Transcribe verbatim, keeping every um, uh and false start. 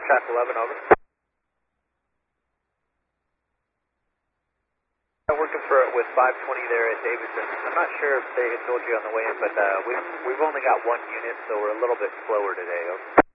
Track eleven, over. I'm working for with five twenty there at Davidson. I'm not sure if they had told you on the way in, but uh, we've, we've only got one unit, so we're a little bit slower today. Okay?